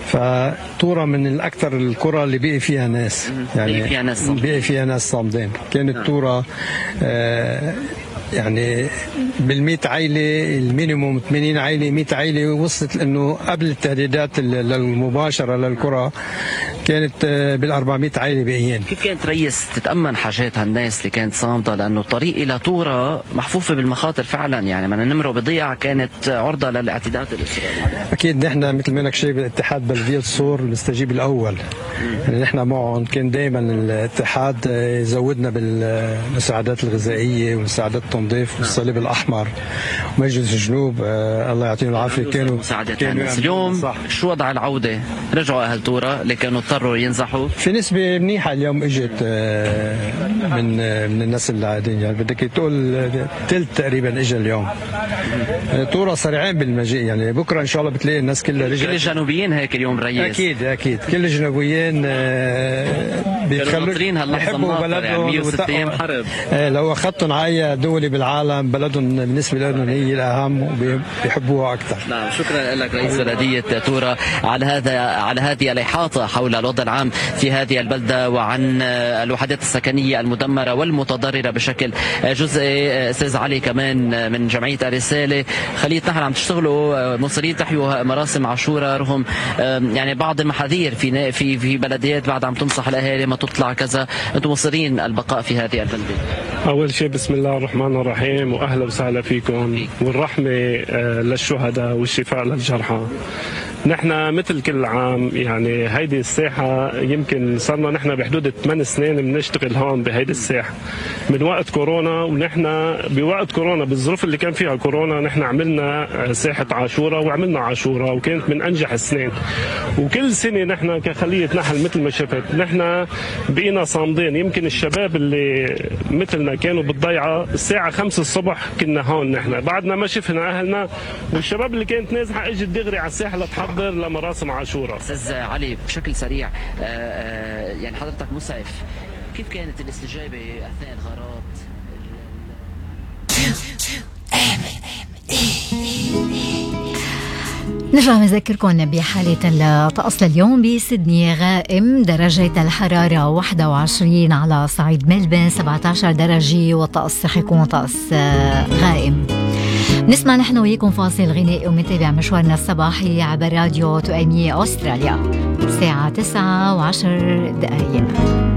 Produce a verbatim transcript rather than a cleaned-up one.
فطورة من الأكثر القرى اللي بقي فيها ناس، يعني بقي فيها ناس صامدين. بقي فيها ناس صامدين. كانت طورة آه يعني بالمئة عائلة، المينيموم ثمانين عائلة، مئة عائلة، وصلت لأنه قبل التهديدات المباشرة للقرى كانت بالأربعمئة عائلة باقيين. كيف كانت ريس تتأمن حاجات هالناس اللي كانت صامدة؟ لأنه الطريق إلى طورة محفوفة بالمخاطر فعلا، يعني من النمر بضيعة كانت عرضة للاعتداءات الإسرائيلية. أكيد نحن مثل ما انك شايف الاتحاد بلدية صور المستجيب الأول، يعني نحن معهم كان دائما الاتحاد يزودنا بالمساعدات الغذائية ومساعدات التنظيف والصليب الأحمر ومجلس الجنوب آه الله يعطيهم العافية كانوا مساعدات الناس. اليوم صح. شو وضع العودة؟ رجعوا أهل طورة اللي كانوا اضطروا ينزحوا؟ في نسبة منيحة اليوم اجت آه من من الناس اللي قاعدين، يعني بدك تقول ثلث تقريبا اجى اليوم. آه طورة سريعين بالمجيء، يعني بكره ان شاء الله بتلاقي الناس كلها رجعت. كل الجنوبيين هيك اليوم ريس؟ اكيد اكيد كل الجنوبيين آه بيخلوا يحبوا بلدهم يعني مئة وستة ايام حرب. آه لو اخذتهم على دولة بالعالم بلدهم بالنسبة لهم هي الأهم وبيحبوها أكثر. نعم شكرا لك رئيس بلدية طورة على هذا على هذه الإحاطة حول الوضع العام في هذه البلدة وعن الوحدات السكنية المدمرة والمتضررة بشكل جزئي. أستاذ علي كمان من جمعية الرسالة، خلية نحن عم تشتغلوا مصرين تحيوا مراسم عاشوراء رغم يعني بعض المحاذير في في في بلديات بعد عم تنصح الأهالي ما تطلع كذا، أنتم مصرين البقاء في هذه البلدة. أول شيء بسم الله الرحمن الرحيم وأهلا وسهلا فيكم، والرحمة للشهداء والشفاء للجرحى. نحن مثل كل عام يعني هيدي الساحة يمكن صرنا نحن بحدود ثمان سنين بنشتغل هون بهيدي الساحة من وقت كورونا، ونحن بوقت كورونا بالظروف اللي كان فيها كورونا نحن عملنا ساحة عاشوراء وعملنا عاشوراء وكانت من أنجح السنين. وكل سنة نحن كخلية نحل مثل ما شفت نحن بقينا صامدين. يمكن الشباب اللي مثلنا كانوا بالضيعة الساعة خمسة الصبح كنا هون نحن بعدنا ما شفنا أهلنا، والشباب اللي كانت نازحة اجت دغري على الساحة لتحضر لمراسم عاشوراء. أستاذ علي بشكل سريع آآ آآ يعني حضرتك مسعف، كيف كانت الاستجابة أثناء الغارات؟ نرجع نذكركم بحالة الطقس لليوم بسيدني غائم، درجة الحرارة واحد وعشرين، على صعيد ملبن سبعة عشر درجة، والطقس رح يكون طقس غائم. نسمع نحن وياكم فاصل غنائي ومنتابع مشوارنا الصباحي عبر راديو توأمية أستراليا الساعة تسعة وعشر دقائق.